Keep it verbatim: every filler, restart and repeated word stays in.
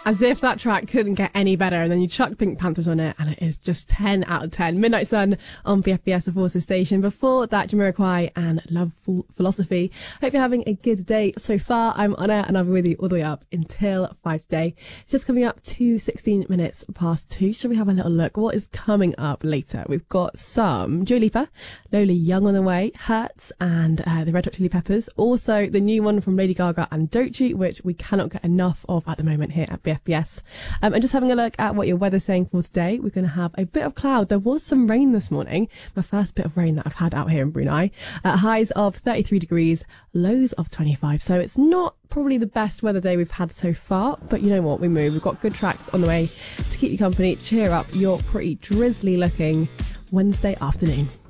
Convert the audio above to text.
As if that track couldn't get any better, and then you chuck Pink Panthers on it and it is just ten out of ten. Midnight Sun on B F B S, the Forces Station. Before that, Jamiroquai and Love Philosophy. Hope you're having a good day so far. I'm Anna and I'll be with you all the way up until five today. It's just coming up to sixteen minutes past two. Shall we have a little look? What is coming up later? We've got some Dua Lipa, Lola Young on the way, Hurts and uh, the Red Hot Chili Peppers. Also the new one from Lady Gaga and Doechii, which we cannot get enough of at the moment here at B F B S. Um, and just having a look at what your weather's saying for today, we're going to have a bit of cloud. There was some rain this morning, my first bit of rain that I've had out here in Brunei. Uh, highs of thirty-three degrees, lows of twenty-five. So it's not probably the best weather day we've had so far, but you know what, we move. We've got good tracks on the way to keep you company, cheer up your pretty drizzly looking Wednesday afternoon.